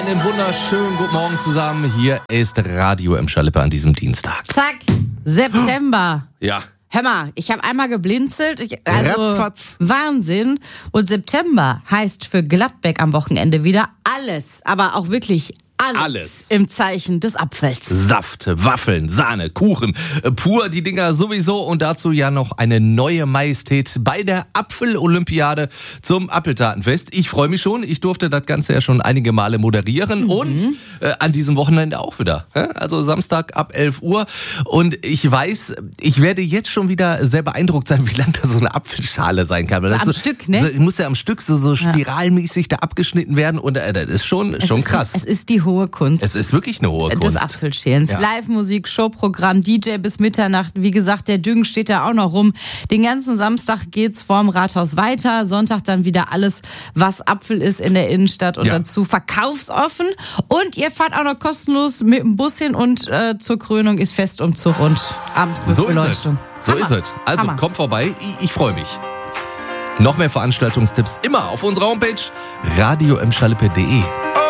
Einen wunderschönen guten Morgen zusammen. Hier ist Radio im Schalippe an diesem Dienstag. Zack, September. Ja. Hör mal, ich habe einmal geblinzelt. Ratzfatz. Wahnsinn. Und September heißt für Gladbeck am Wochenende wieder alles, aber auch wirklich alles im Zeichen des Apfels. Saft, Waffeln, Sahne, Kuchen, pur die Dinger sowieso und dazu ja noch eine neue Majestät bei der Apfel-Olympiade zum Apfeltatenfest. Ich freue mich schon, ich durfte das Ganze ja schon einige Male moderieren und an diesem Wochenende auch wieder. Also Samstag ab 11 Uhr und ich weiß, ich werde jetzt schon wieder sehr beeindruckt sein, wie lang da so eine Apfelschale sein kann. So am Stück, ne? Muss ja am Stück so spiralmäßig da abgeschnitten werden und das ist schon krass. Es ist die hohe Kunst. Es ist wirklich eine hohe Kunst. Des Apfelschälens. Ja. Live-Musik, Showprogramm, DJ bis Mitternacht. Wie gesagt, der Düngen steht da auch noch rum. Den ganzen Samstag geht's vorm Rathaus weiter. Sonntag dann wieder alles, was Apfel ist in der Innenstadt und dazu verkaufsoffen. Und ihr fahrt auch noch kostenlos mit dem Bus hin und zur Krönung ist Festumzug und abends mit Beleuchtung. So ist es. Also Hammer. kommt vorbei. Ich freue mich. Noch mehr Veranstaltungstipps immer auf unserer Homepage radioimschalippe.de.